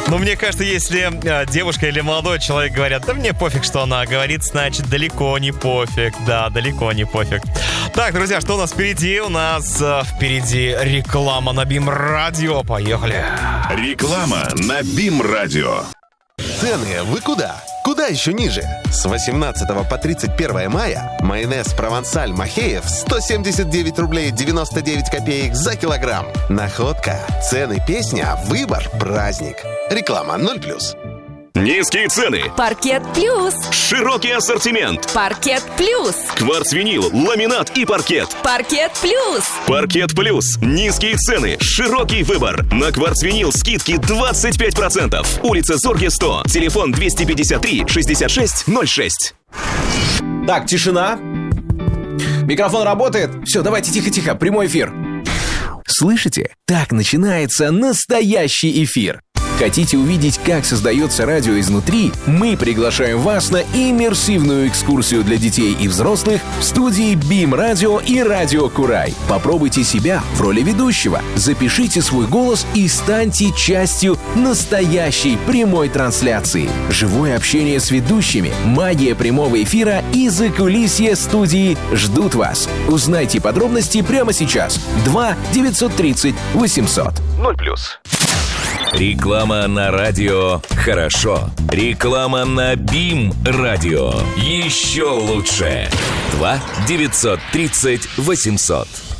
Ну, мне кажется, если девушка или молодой человек говорят, да мне пофиг, что она говорит, значит, далеко не пофиг. Да, далеко не пофиг. Так, друзья, что у нас впереди? У нас впереди реклама на BIM радио. Поехали. Реклама на BIM радио. Цены вы куда? Куда еще ниже? С 18 по 31 мая майонез «Провансаль» Махеев 179 рублей 99 копеек за килограмм. Находка, цены, песня, выбор, праздник. Реклама 0+. Низкие цены. Паркет Плюс. Широкий ассортимент. Паркет Плюс. Кварцвинил, ламинат и паркет. Паркет Плюс. Паркет Плюс. Низкие цены. Широкий выбор. На кварцвинил скидки 25%. Улица Зорге 100. Телефон 253 66 06. Так, тишина. Микрофон работает. Все, давайте тихо-тихо, прямой эфир. Слышите? Так начинается настоящий эфир. Хотите увидеть, как создается радио изнутри? Мы приглашаем вас на иммерсивную экскурсию для детей и взрослых в студии BIM радио и Радио Курай. Попробуйте себя в роли ведущего, запишите свой голос и станьте частью настоящей прямой трансляции. Живое общение с ведущими, магия прямого эфира и закулисье студии ждут вас. Узнайте подробности прямо сейчас. 2 930 800. 0+. Реклама на радио «Хорошо». Реклама на BIM радио. Еще лучше. 2 930 800.